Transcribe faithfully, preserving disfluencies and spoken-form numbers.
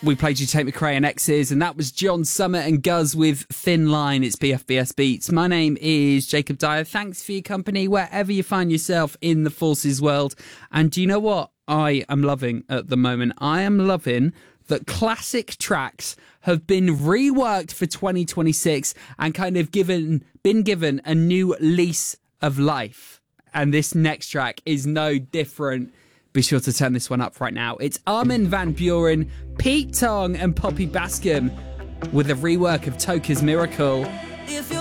We played You Take Me Cray and X's, and that was John Summit and Guz with Thin Line. It's B F B S Beats. My name is Jacob Dyer. Thanks for your company wherever you find yourself in the Forces world. And do you know what I am loving at the moment? I am loving that classic tracks have been reworked for twenty twenty-six and kind of given been given a new lease of life. And this next track is no different. Be sure to turn this one up right now. It's Armin van Buuren, Pete Tong and Poppy Bascom with a rework of Toka's Miracle.